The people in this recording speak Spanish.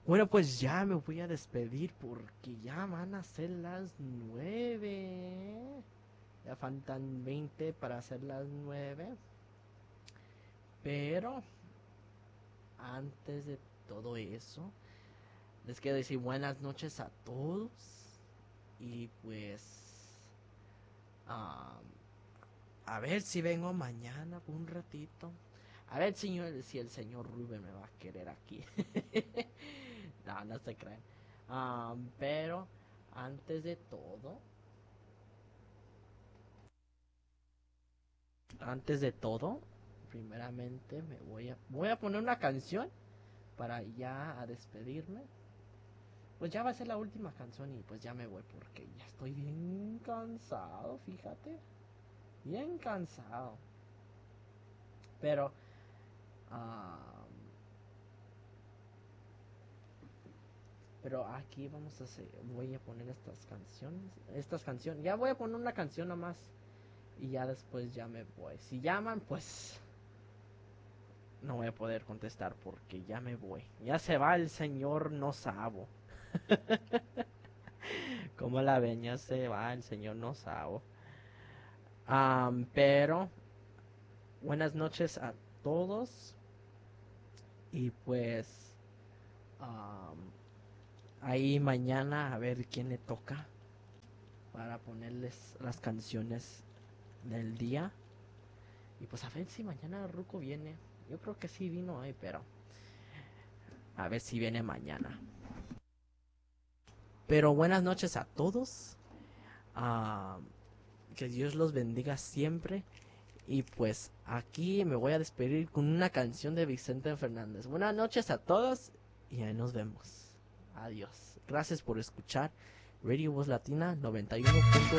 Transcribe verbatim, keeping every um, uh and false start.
Bueno, pues ya me voy a despedir porque ya van a ser las nueve. Ya faltan veinte para ser las nueve. Pero antes de todo eso, les quiero decir buenas noches a todos. Y pues... ah, a ver si vengo mañana por un ratito. A ver señor, si el señor Rubén me va a querer aquí. No, no se creen. Ah, pero antes de todo, antes de todo, primeramente me voy a voy a poner una canción para ya a despedirme. Pues ya va a ser la última canción y pues ya me voy porque ya estoy bien cansado, fíjate. Bien cansado. Pero ah, pero aquí vamos a hacer, voy a poner estas canciones, estas canciones. Ya voy a poner una canción nomás y ya después ya me voy. Si llaman, pues no voy a poder contestar porque ya me voy. Ya se va el señor No Sabo. Como la ven, ya se va el señor No Sabo. Um, pero buenas noches a todos. Y pues um, ahí mañana a ver quién le toca para ponerles las canciones del día. Y pues a ver si mañana Ruco viene. Yo creo que sí vino hoy, pero a ver si viene mañana. Pero buenas noches a todos. Uh, que Dios los bendiga siempre. Y pues aquí me voy a despedir con una canción de Vicente Fernández. Buenas noches a todos y ahí nos vemos. Adiós. Gracias por escuchar Radio Voz Latina noventa y uno punto